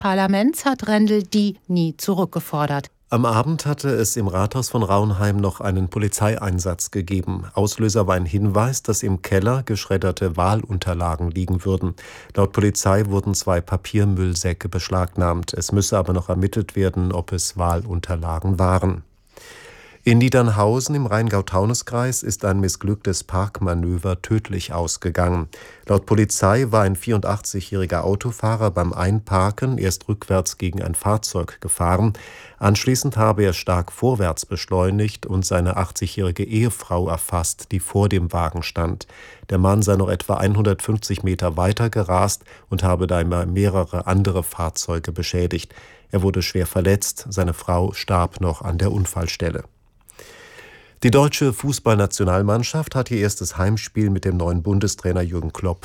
Parlaments hat Rendel die nie zurückgefordert. Am Abend hatte es im Rathaus von Raunheim noch einen Polizeieinsatz gegeben. Auslöser war ein Hinweis, dass im Keller geschredderte Wahlunterlagen liegen würden. Laut Polizei wurden 2 Papiermüllsäcke beschlagnahmt. Es müsse aber noch ermittelt werden, ob es Wahlunterlagen waren. In Niedernhausen im Rheingau-Taunus-Kreis ist ein missglücktes Parkmanöver tödlich ausgegangen. Laut Polizei war ein 84-jähriger Autofahrer beim Einparken erst rückwärts gegen ein Fahrzeug gefahren. Anschließend habe er stark vorwärts beschleunigt und seine 80-jährige Ehefrau erfasst, die vor dem Wagen stand. Der Mann sei noch etwa 150 Meter weiter gerast und habe dabei mehrere andere Fahrzeuge beschädigt. Er wurde schwer verletzt, seine Frau starb noch an der Unfallstelle. Die deutsche Fußballnationalmannschaft hat ihr erstes Heimspiel mit dem neuen Bundestrainer Jürgen Klopp